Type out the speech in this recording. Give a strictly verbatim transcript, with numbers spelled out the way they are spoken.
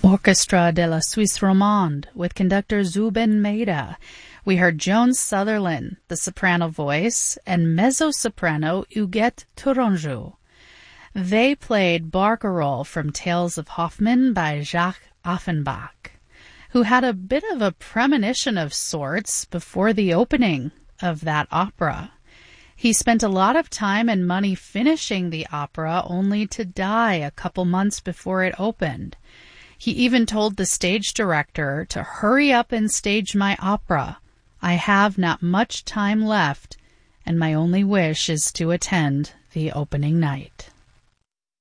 Orchestra de la Suisse Romande with conductor Zubin Mehta. We heard Joan Sutherland, the soprano voice, and mezzo-soprano Huguette Tourangeau. They played Barcarolle from Tales of Hoffmann by Jacques Offenbach, who had a bit of a premonition of sorts before the opening of that opera. He spent a lot of time and money finishing the opera only to die a couple months before it opened. He even told the stage director to hurry up and stage my opera. I have not much time left, and my only wish is to attend the opening night.